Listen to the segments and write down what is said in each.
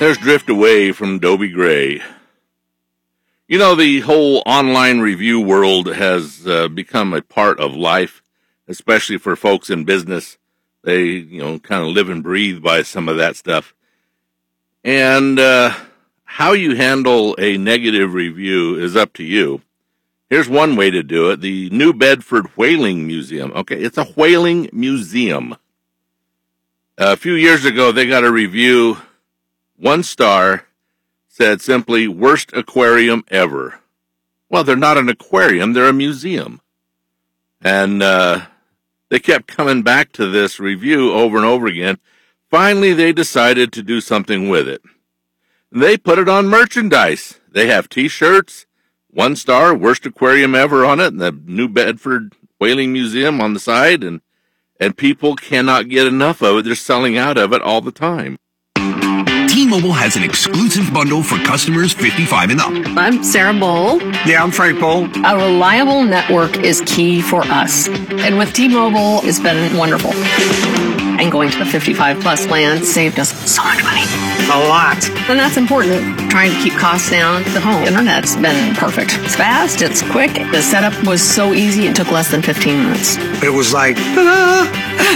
There's Drift Away from Dobie Gray. You know, the whole online review world has become a part of life, especially for folks in business. They, kind of live and breathe by some of that stuff. And how you handle a negative review is up to you. Here's one way to do it. The New Bedford Whaling Museum. Okay, it's a whaling museum. A few years ago, they got a review, 1 star, said simply, worst aquarium ever. Well, they're not an aquarium, they're a museum. And they kept coming back to this review over and over again. Finally, they decided to do something with it. They put it on merchandise. They have T-shirts, 1 star, worst aquarium ever on it, and the New Bedford Whaling Museum on the side, and people cannot get enough of it. They're selling out of it all the time. T-Mobile has an exclusive bundle for customers 55 and up. I'm Sarah Bowl. Yeah, I'm Frank Bowl. A reliable network is key for us. And with T-Mobile, it's been wonderful. And going to the 55-plus plan saved us so much money. A lot. And that's important. Trying to keep costs down. The home internet's been perfect. It's fast, it's quick. The setup was so easy, it took less than 15 minutes. It was like, ta-da!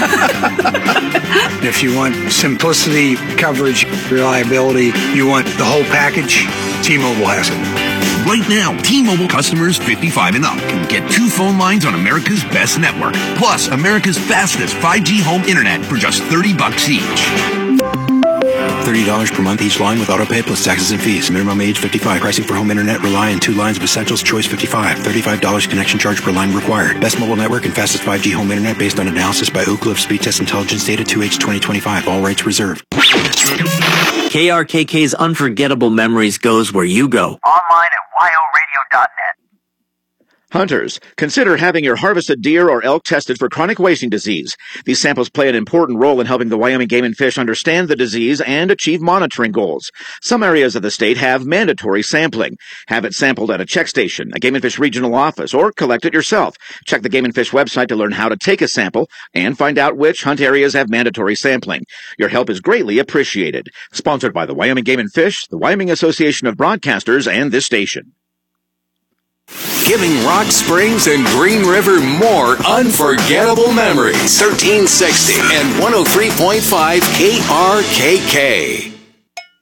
If you want simplicity, coverage, reliability, you want the whole package, T-Mobile has it. Right now, T-Mobile customers 55 and up can get 2 phone lines on America's best network, plus America's fastest 5G home internet for just $30 each. $30 per month each line with autopay plus taxes and fees. Minimum age 55. Pricing for home internet rely on 2 lines of Essentials Choice 55. $35 connection charge per line required. Best mobile network and fastest 5G home internet based on analysis by Oak Cliff Speed Test Intelligence Data 2H 2025. All rights reserved. KRKK's Unforgettable Memories goes where you go. Online at wyoradio.net. Hunters, consider having your harvested deer or elk tested for chronic wasting disease. These samples play an important role in helping the Wyoming Game and Fish understand the disease and achieve monitoring goals. Some areas of the state have mandatory sampling. Have it sampled at a check station, a Game and Fish regional office, or collect it yourself. Check the Game and Fish website to learn how to take a sample and find out which hunt areas have mandatory sampling. Your help is greatly appreciated. Sponsored by the Wyoming Game and Fish, the Wyoming Association of Broadcasters, and this station. Giving Rock Springs and Green River more unforgettable memories. 1360 and 103.5 KRKK.